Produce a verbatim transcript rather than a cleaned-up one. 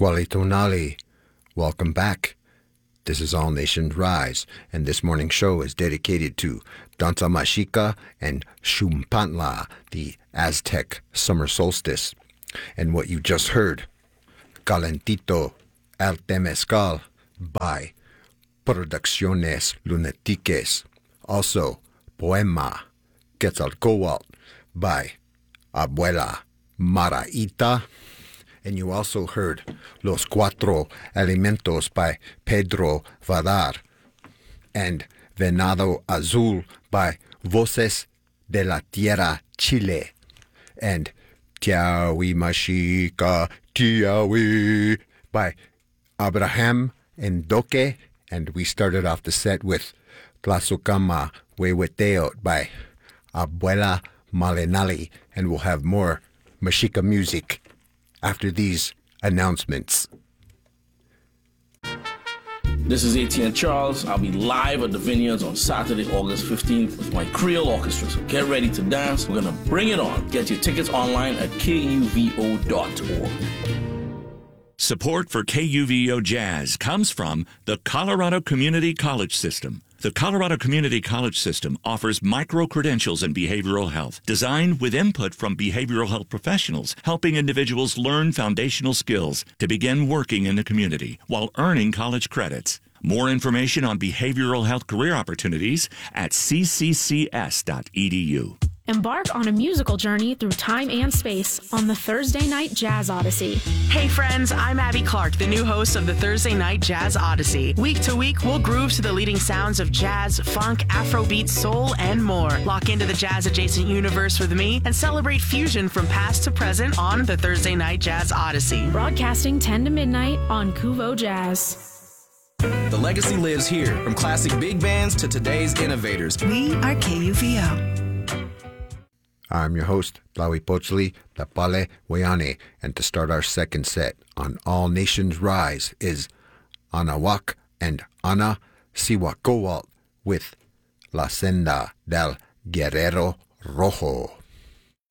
Gualitonali. Welcome back. This is All Nations Rise, and this morning's show is dedicated to Danza Mexica and Xumpantla, the Aztec summer solstice. And what you just heard, Calentito El Temescal by Producciones Lunatiques. Also, Poema Quetzalcoatl by Abuela Maraita. And you also heard Los Cuatro Elementos by Pedro Vadar and Venado Azul by Voces de la Tierra Chile and Tiawi Mexica Tiawi by Abraham Endoque. And we started off the set with Tlazocama Huehueteo by Abuela Malenali. And we'll have more Mexica music after these announcements. This is A T N Charles. I'll be live at the Vineyards on Saturday, August fifteenth with my Creole Orchestra. So get ready to dance. We're going to bring it on. Get your tickets online at K U V O dot org. Support for K U V O Jazz comes from the Colorado Community College System. The Colorado Community College System offers micro-credentials in behavioral health, designed with input from behavioral health professionals, helping individuals learn foundational skills to begin working in the community while earning college credits. More information on behavioral health career opportunities at c c c s dot e d u. Embark on a musical journey through time and space on the Thursday Night Jazz Odyssey. Hey friends, I'm Abby Clark, the new host of the Thursday Night Jazz Odyssey. Week to week, we'll groove to the leading sounds of jazz, funk, Afrobeat, soul, and more. Lock into the jazz-adjacent universe with me and celebrate fusion from past to present on the Thursday Night Jazz Odyssey. Broadcasting ten to midnight on Kuvo Jazz. The legacy lives here, from classic big bands to today's innovators. We are K U V O. I'm your host, Blawi Pochli, Lapale Wayane, and to start our second set on All Nations Rise is Anahuac and Ana Sihuacoatl with La Senda del Guerrero Rojo.